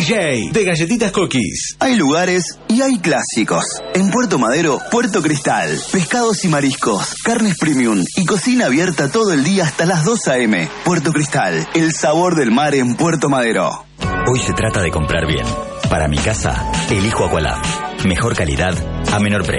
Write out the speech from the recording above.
DJ de Galletitas Cookies. Hay lugares y hay clásicos. En Puerto Madero, Puerto Cristal. Pescados y mariscos, carnes premium y cocina abierta todo el día hasta las 2 a.m. Puerto Cristal, el sabor del mar en Puerto Madero. Hoy se trata de comprar bien. Para mi casa, elijo Aqualab. Mejor calidad a menor precio.